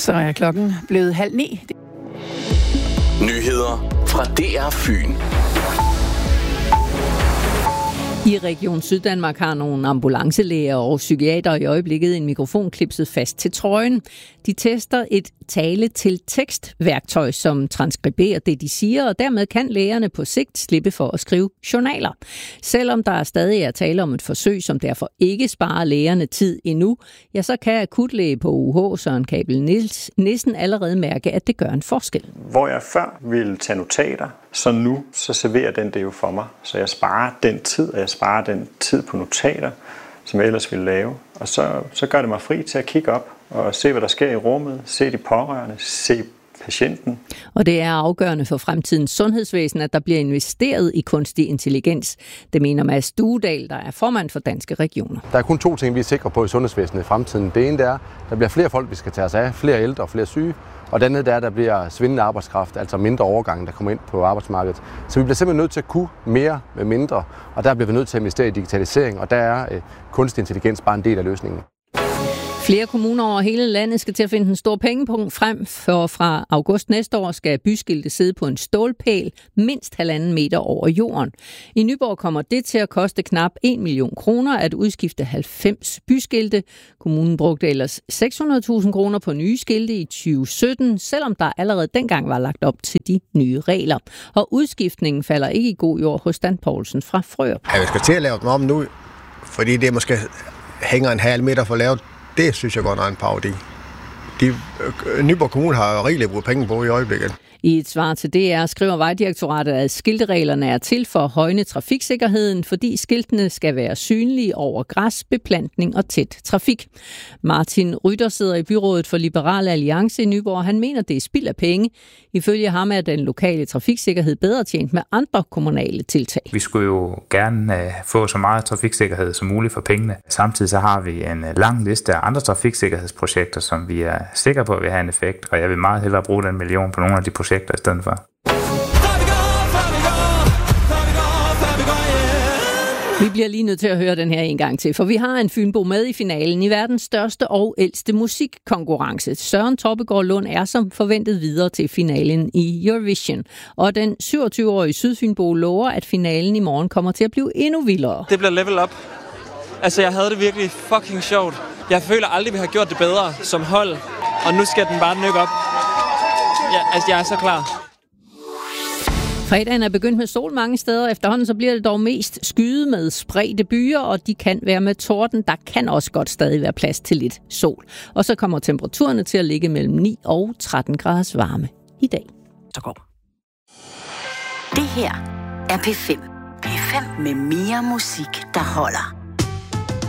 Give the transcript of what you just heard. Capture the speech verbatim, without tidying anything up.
Så er klokken blevet halv ni. Nyheder fra D R Fyn. I Region Syddanmark har nogle ambulancelæger og psykiater i øjeblikket en mikrofon klipset fast til trøjen. De tester et tale-til-tekst-værktøj, som transkriberer det, de siger, og dermed kan lægerne på sigt slippe for at skrive journaler. Selvom der stadig er tale om et forsøg, som derfor ikke sparer lægerne tid endnu, ja, så kan akutlæge på U H Søren Kabel Nielsen allerede mærke, at det gør en forskel. Hvor jeg før ville tage notater, så nu så serverer den det jo for mig. Så jeg sparer den tid, og jeg sparer den tid på notater, som jeg ellers ville lave. Og så, så gør det mig fri til at kigge op og se, hvad der sker i rummet, se de pårørende, se patienten. Og det er afgørende for fremtidens sundhedsvæsen, at der bliver investeret i kunstig intelligens. Det mener Mads Duedal, der er formand for Danske Regioner. Der er kun to ting, vi er sikre på i sundhedsvæsenet i fremtiden. Det ene er, at der bliver flere folk, vi skal tage os af, flere ældre og flere syge. Og det andet er, at der bliver svindende arbejdskraft, altså mindre overgang, der kommer ind på arbejdsmarkedet. Så vi bliver simpelthen nødt til at kunne mere med mindre, og der bliver vi nødt til at investere i digitalisering, og der er øh, kunstig intelligens bare en del af løsningen. Flere kommuner over hele landet skal til at finde en stor pengepunkt frem, for fra august næste år skal byskilte sidde på en stålpæl mindst halvanden meter over jorden. I Nyborg kommer det til at koste knap en million kroner at udskifte halvfems byskilte. Kommunen brugte ellers seks hundrede tusind kroner på nye skilte i tyve sytten, selvom der allerede dengang var lagt op til de nye regler. Og udskiftningen falder ikke i god jord hos Dan Poulsen fra Frørup. Ja, vi skal til at lave dem om nu, fordi det måske hænger en halv meter for lavt. Det synes jeg godt er en parodi. De, Nyborg Kommune har rigeligt brugt penge på i øjeblikket. I et svar til D R skriver Vejdirektoratet, at skiltereglerne er til for at højne trafiksikkerheden, fordi skiltene skal være synlige over græs, beplantning og tæt trafik. Martin Rytter sidder i byrådet for Liberal Alliance i Nyborg. Han mener, det er spild af penge. Ifølge ham er den lokale trafiksikkerhed bedre tjent med andre kommunale tiltag. Vi skulle jo gerne få så meget trafiksikkerhed som muligt for pengene. Samtidig så har vi en lang liste af andre trafiksikkerhedsprojekter, som vi er sikre på vil have en effekt, og jeg vil meget hellere bruge den million på nogle af de projekter i stedet for. Vi bliver lige nødt til at høre den her en gang til, for vi har en fynbo med i finalen i verdens største og ældste musikkonkurrence. Søren Toppegaard Lund er som forventet videre til finalen i Eurovision. Og den syvogtyve-årige sydfynbo lover, at finalen i morgen kommer til at blive endnu vildere. Det bliver level up. Altså, jeg havde det virkelig fucking sjovt. Jeg føler aldrig, vi har gjort det bedre som hold, og nu skal den bare nykke op. Ja, altså, jeg er så klar. Fredagen er begyndt med sol mange steder. Efterhånden så bliver det dog mest skyet med spredte byer, og de kan være med torden. Der kan også godt stadig være plads til lidt sol. Og så kommer temperaturerne til at ligge mellem ni og tretten graders varme i dag. Så går. Det her er P fem. P fem med mere musik, der holder.